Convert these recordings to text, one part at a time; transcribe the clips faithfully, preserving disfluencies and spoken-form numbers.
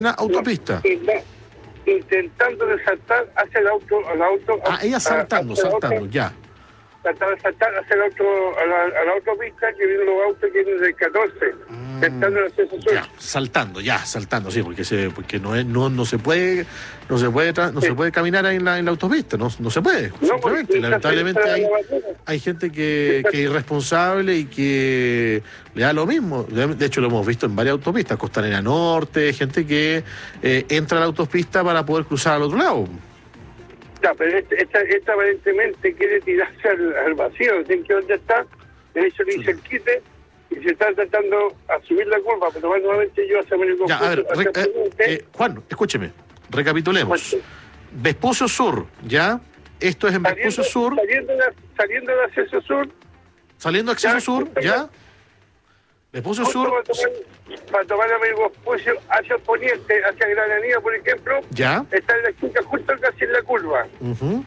una autopista. Intentando de saltar hacia el auto, al auto. Ah, ella saltando, saltando, auto, ya. Tratando de saltar hacia el auto, a la, a la autopista que vienen los autos que vienen del catorce, mm, saltando el acceso sur. Ya, saltando, ya, saltando, sí, porque se, porque no es, no, no se puede, no se puede, no sí. se puede caminar ahí en la, en la autopista, no, no se puede, no, simplemente. Lamentablemente hay, hay gente que, que es irresponsable y que le da lo mismo. De hecho, lo hemos visto en varias autopistas, Costanera Norte, gente que eh, entra a la autopista para poder cruzar al otro lado. Ya, pero esta, esta aparentemente quiere tirarse al, al vacío, ¿saben que dónde está? De hecho le hice el quite y se está tratando a subir la curva, pero más nuevamente yo hacia el Ya, a ver, re, eh, eh, Juan, escúcheme, recapitulemos. Vespucio Sur, ¿ya? Esto es en saliendo, Vespucio Sur. Saliendo de, saliendo de acceso sur. Saliendo de acceso ya, sur, ¿ya? Vespucio Sur. Para tomar, para tomar el Vespucio hacia el poniente, hacia Gran Avenida, por ejemplo. Ya. Está en la esquina justo casi en la curva. Uh-huh.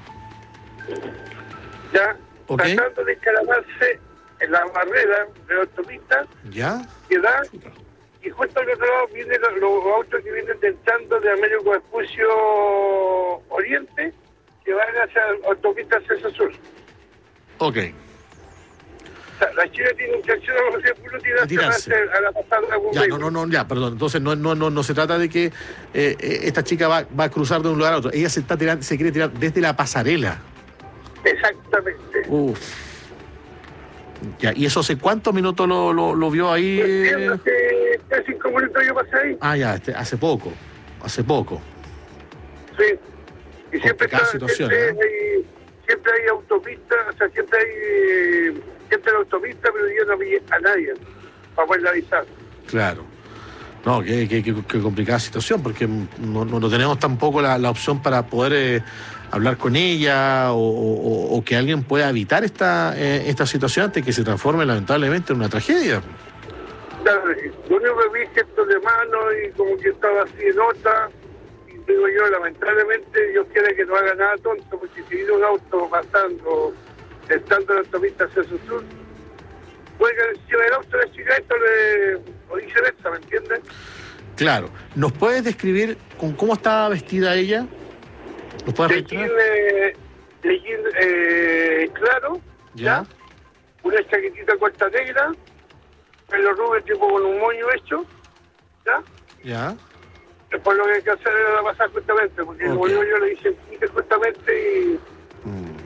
Ya. Okay. Tratando de escalamarse en la barrera de la autopista. Ya. Que da. Y justo al otro lado vienen los, los autos que vienen entrando de Américo Vespucio Oriente, que van hacia la autopista Acceso Sur. Ok. O sea, la China tiene intención de tirarse a la pasada de ya, no, no, no, ya, perdón. Entonces no, no, no, no se trata de que eh, esta chica va, va a cruzar de un lugar a otro. Ella se está tirando, se quiere tirar desde la pasarela. Exactamente. Uf. Ya, ¿y eso hace cuántos minutos lo, lo, lo vio ahí? Eh? Hace, hace cinco minutos yo pasé ahí. Ah, ya, este, hace poco. Hace poco. Sí. Y siempre, está, situación, siempre, ¿eh? hay, siempre hay autopistas, o sea, siempre hay siempre hay autopista, pero yo no vi a nadie para poder avisar. Claro. No, qué, qué, qué, qué complicada situación, porque no, no, no tenemos tampoco la, la opción para poder eh, hablar con ella o, o, o que alguien pueda evitar esta, eh, esta situación antes que se transforme lamentablemente en una tragedia. Claro, lo único que vi gestos de mano y como que estaba así en nota. Digo yo, lamentablemente, Dios quiere que no haga nada tonto, porque si viene un auto pasando, estando en la autopista hacia su sur, puede que encima del auto la chica esto le, o viceversa, ¿me entiendes? Claro. ¿Nos puedes describir con cómo estaba vestida ella? ¿Nos puedes registrar? De jean eh, claro, ¿ya? ¿ya? Una chaquetita corta negra, pelo rubio tipo con un moño hecho, ¿ya? ¿Ya? Después lo que hay que hacer era pasar justamente, porque okay. Como yo, yo le hice el justamente y... Mm.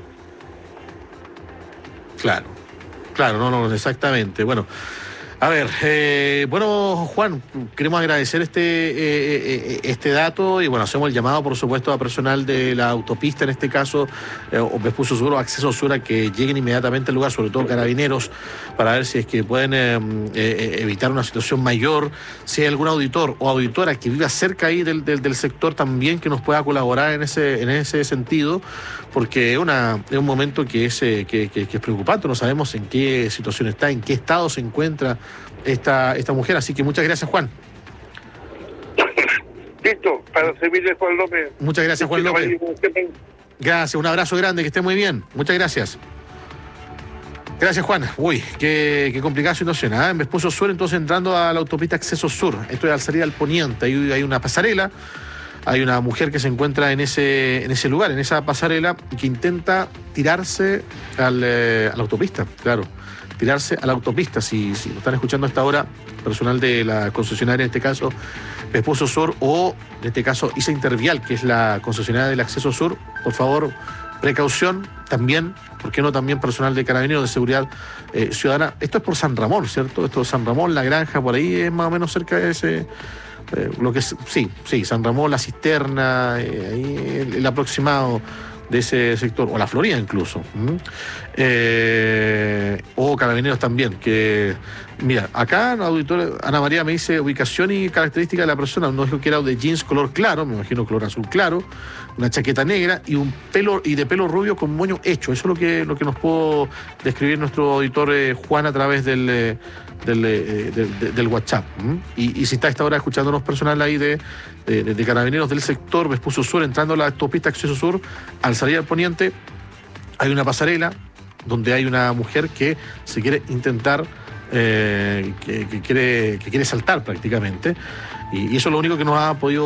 Claro, claro, no, no, exactamente. Bueno, a ver, eh, bueno, Juan, queremos agradecer este, eh, eh, este dato y bueno, hacemos el llamado, por supuesto, a personal de la autopista, en este caso, eh, o Vespucio Sur o Acceso Sur, a que lleguen inmediatamente al lugar, sobre todo carabineros, para ver si es que pueden eh, eh, evitar una situación mayor. Si hay algún auditor o auditora que viva cerca ahí del, del, del sector también que nos pueda colaborar en ese, en ese sentido, porque es, una, es un momento que es, que, que, que es preocupante, no sabemos en qué situación está, en qué estado se encuentra esta, esta mujer, así que muchas gracias, Juan. Listo, para servirle, Juan López. Muchas gracias, Juan López. Gracias, un abrazo grande, que esté muy bien. Muchas gracias. Gracias, Juan. Uy, qué, qué complicada situación, ¿eh? En Vespucio Sur, entonces entrando a la autopista Acceso Sur. Esto es al salir al poniente, ahí hay una pasarela. Hay una mujer que se encuentra en ese, en ese lugar, en esa pasarela, y que intenta tirarse al, eh, a la autopista, claro. Tirarse a la autopista. Si, si lo están escuchando a esta hora, personal de la concesionaria, en este caso, Vespucio Sur, o en este caso, ISA Intervial, que es la concesionaria del Acceso Sur, por favor, precaución. También, ¿por qué no también personal de Carabineros de Seguridad eh, Ciudadana? Esto es por San Ramón, ¿cierto? Esto es San Ramón, La Granja, por ahí es más o menos cerca de ese... Eh, lo que es, sí, sí, San Ramón, La Cisterna, eh, ahí el, el aproximado de ese sector, o La Florida incluso, ¿Mm? eh, o Carabineros también, que, mira, acá auditor Ana María me dice ubicación y característica de la persona, no dijo que era de jeans color claro, me imagino color azul claro, una chaqueta negra y un pelo, y de pelo rubio con moño hecho. Eso es lo que, lo que nos pudo describir nuestro auditor eh, Juan a través del... Eh, Del, eh, de, de, del WhatsApp. ¿Mm? Y, y si está a esta hora escuchándonos personal ahí de, de, de Carabineros del sector Vespucio Sur, entrando a la autopista Acceso Sur, al salir al poniente, hay una pasarela donde hay una mujer que se quiere intentar, eh, que, que, quiere, que quiere saltar prácticamente. Y, y eso es lo único que nos ha podido